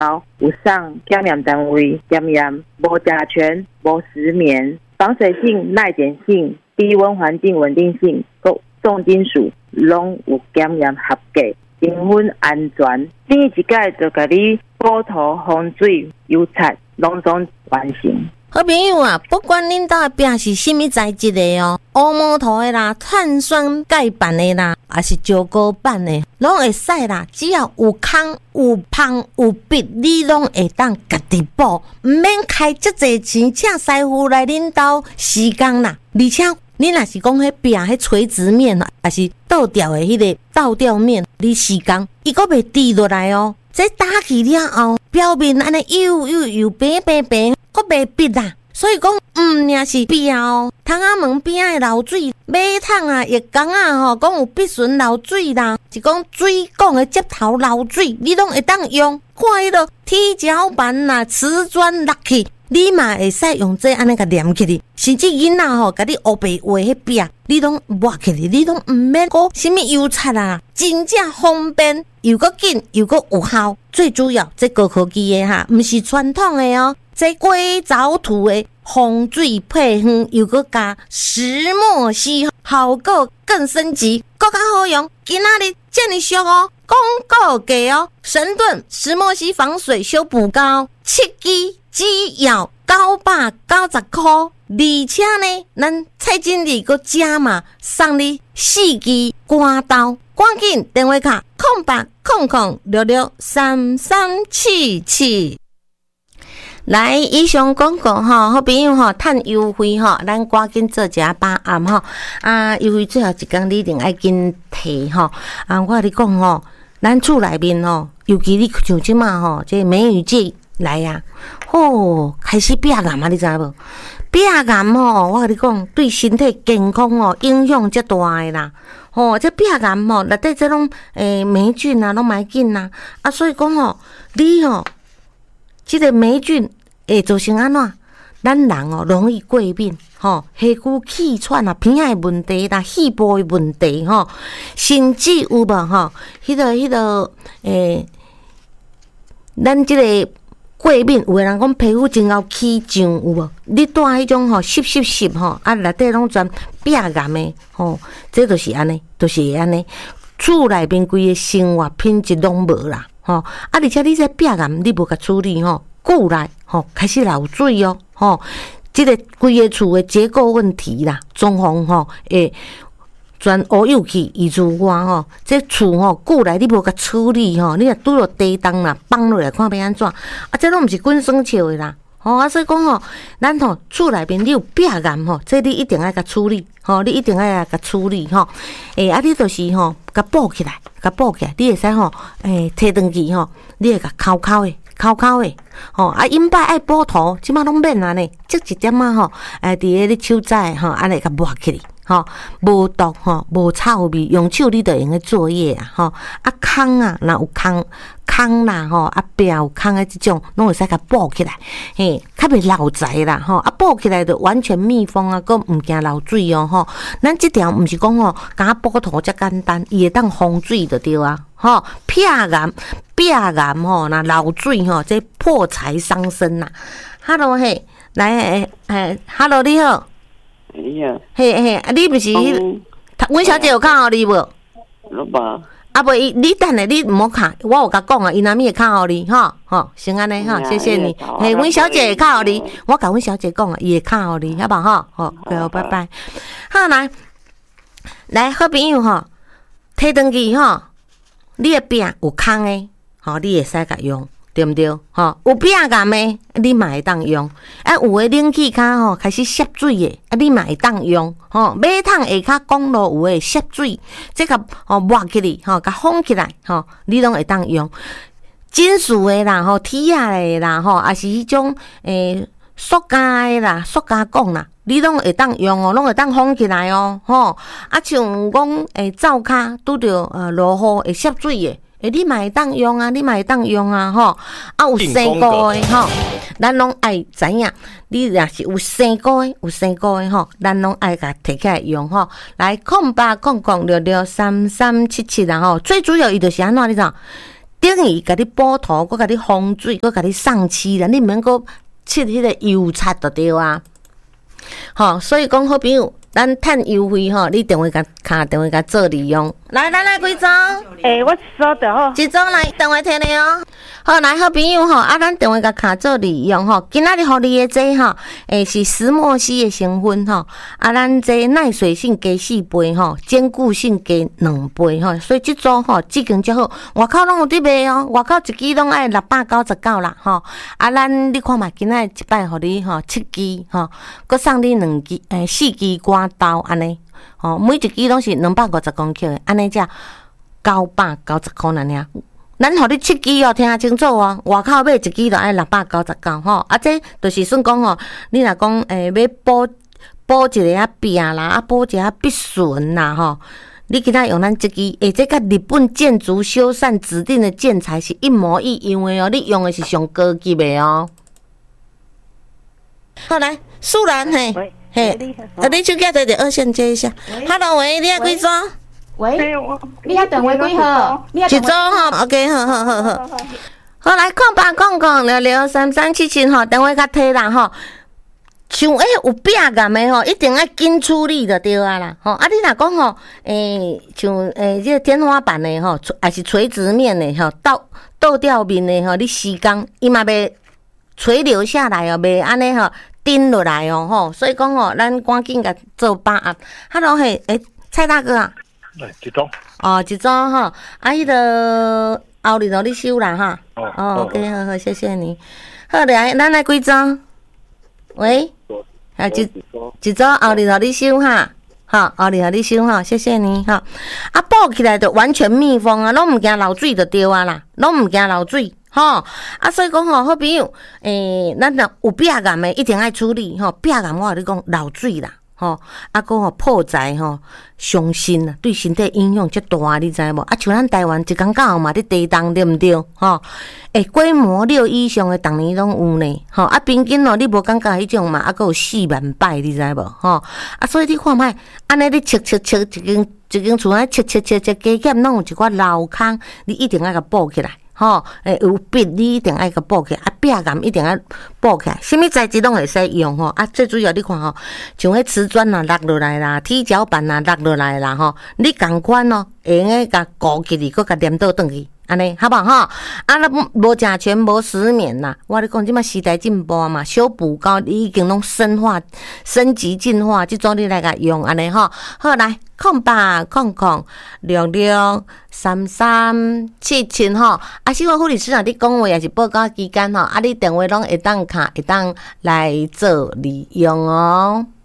有上检验单位检验无甲醛、无石棉、防水性、耐碱性、低温环境稳定性、重金属拢有检验合格，成分安全。第一届就甲你补涂、防水、油漆拢总完成。 好朋友啊，不管恁家的饼是什么材质的哦，乌毛头的啦、碳酸钙版的啦，还是石膏版的，拢会使啦。只要有空、有芳、有笔，你拢会当家己补，唔免开这济钱，请师傅来恁兜施工啦。而且你若是讲迄饼迄垂直面，还是倒吊的迄个倒吊面，你施工，伊阁袂滴落来哦。这打起了后，表面安尼油白白白。阁袂闭啦，所以讲若是边哦，窗仔门边的漏水，马桶啊、浴缸啊吼，讲有必顺漏水啦，是讲水管的接头漏水，你拢会当用。看迄个铁脚板啦、瓷砖落去，你嘛会使用这安尼甲连起去，甚至囡仔吼，甲你黑白画迄边，你拢抹起去，你拢毋免讲什么油漆啦，真正方便，又阁紧又阁有效。最主要，这高科技的哈，毋是传统的哦。这硅藻土的防水配方又搁加石墨烯，效果更升级，更加好用。今仔日这么俗哦，广告价哦，神盾石墨烯防水修补膏7支只要990块，而且呢，咱蔡经理搁加码送你4支刮刀，赶紧电话卡0800663377。来，以上广告吼，好朋友吼，趁优惠吼，咱赶紧做一下把案吼。优惠最后一天你一定爱紧摕吼。我跟你讲吼，咱厝内面吼，尤其你像即马吼，这梅雨季来啊，开始变癌啊，你知无？变癌吼，我跟你讲，对身体健康吼影响足大的啦。这变癌吼，内底这种霉菌啊，拢蛮紧啦。所以讲吼，你吼。这个霉菌会造成安怎？咱人容易过敏，下躯气喘啊、鼻的问题啦、肺部的问题甚至有无迄个咱这个过敏，有的人讲皮肤真够起痒，有无？你带迄种湿内底拢全变癌的这就是安尼，就是会安尼，厝内面规个生活品质拢无啦。而且你这变癌你无甲处理久来开始漏水这个规个厝的结构问题啦，装潢会全乌有去，以至外这厝久来你无甲处理你若拄着地动啦，放落来看要安怎这拢毋是滚酸笑的啦。所以讲咱厝内面你有变癌这你一定要甲处理你一定要甲处理你就是甲补起来，你会使摕转去你会甲抠的。引摆爱补涂，即马拢免啊呢，即一点伫咧你手指安尼甲抹起哩，无毒无臭味，用手你就用个作业啊空啊，若有空啦壁有空的即种，拢会使甲补起来，较袂漏财啦补起来就完全密封啊，佮毋惊漏水哦咱即条毋是讲甲补涂遮简单，伊会当防水就对啊变癌若漏水这破财伤身呐。Hello 嘿，来Hello 你好。 你好。 嘿，你不是阮小姐有看互你无？ 无。 袂，你等下你毋好卡，我有甲讲啊，伊若咪会卡互你先安尼谢谢你。阮小姐会卡互你，我甲阮小姐讲啊，伊会卡互你，好不好好，拜拜。好来，好朋友摕转去你的饼有空的你会使甲用，对毋对有变癌的你嘛会当用有的冷气卡开始涉水的你嘛会当用马桶下骹公路有的涉水，这个抹起来甲封起来你拢会当用。金属的啦铁啊的啦还是迄种塑胶的啦、塑胶管啦，你拢会当用拢会当封起来像讲灶骹拄着落雨会涉水的你嘛会当用啊，有生菇的咱拢爱知影。你若是有生菇的咱拢爱甲摕起来用来0800663377啦最主要伊就是安怎你知道？ 等于甲你补涂，佮甲你防水，佮甲你送漆啦，你毋免佮切迄个油漆就对啊。吼，所以讲好朋友，咱趁优惠吼，你电话甲卡电话甲做利用。来，咱来几组？ 我收到吼。 一组来电话摕你哦。好，来好朋友吼，咱电话甲卡做利用吼。今仔日互你的这吼，是石墨烯的成分吼，咱这耐水性加4倍吼，坚固性加2倍吼，所以这组吼质感较好。外口拢有伫卖哦，外口一支拢爱699啦吼。咱你看嘛，今仔日一摆互你吼7支吼，佮送你4支刮刀安尼。吼，每一支拢是250公克的，安尼才990块尔。咱互你7支哦，听清楚哦。外口买1支就爱699吼，这就是算讲吼，你若讲要补一个壁啦，补一下壁唇啦吼，你今仔用咱这支，这甲日本建筑修缮指定的建材是一模一样的哦，你用的是上高级的哦。好来，素兰嘿。嘿，你手机在二线接一下。Hello， 喂，你要几组？ 喂，你遐电话几号？ 一组吼 ，OK， 好。好来，0800663377吼，电话甲摕啦吼。像有壁感的吼，一定要紧处理就对啊啦。吼，你若讲吼，像这个天花板的吼，还是垂直面的吼，倒吊面的吼，你施工伊嘛袂垂流下来哦，袂安尼吼。顶落来哦，吼，所以讲吼，咱赶紧甲做把握。Hello， 嘿，蔡大哥啊， 一组哦，一组吼，迄个后日就你收啦哈。OK， 好，谢谢你。好来，咱来几组？喂，一组后日就你收哈。好，后日就你收哈，谢谢你哈。补起来就完全密封啊，拢毋惊漏水就对啊啦，拢毋惊漏水。吼，所以讲吼，好朋友，咱若有壁感的，一定爱处理吼。壁感我跟你讲漏水啦，吼，讲吼破财吼，伤身啦，对身体影响遮大，你知无？像咱台湾一工到嘛伫地动对毋对？吼，规模6以上的逐年拢有呢，吼，平均哦，你无感觉迄种嘛，还佫有4万摆，你知无？吼，所以你看卖，安尼你切一间厝安切，加减拢有一寡漏空，你一定要甲补起来。吼，有壁你一定爱甲补起来，壁感一定要补起来，什么材质拢会使用吼。最主要你看吼，像迄瓷砖啊落落来啦，铁脚板啊落落来啦吼，你共款哦，会用个甲固起哩，佮甲粘倒转去，安尼好不好吼？咱无甲醛，无石棉啦。我咧讲，即马时代进步嘛，修补膏已经拢升级进化，即种你来甲用安尼吼。好来，0800663377吼。希望护理师啊，你讲话也是报告期间吼，你电话拢会当卡，会当来做利用哦。